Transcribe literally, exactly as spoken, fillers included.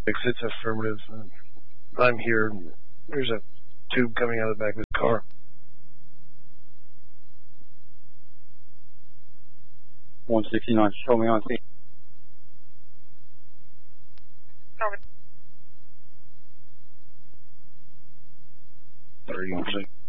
It's affirmative. I'm here. There's a tube coming out of the back of his car. one sixty-nine, show me on scene. Sorry, you